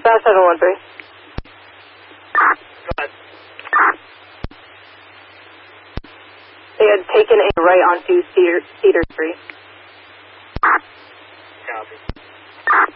Dispatch 713. Go ahead. They had taken a right onto Cedar Street. Copy.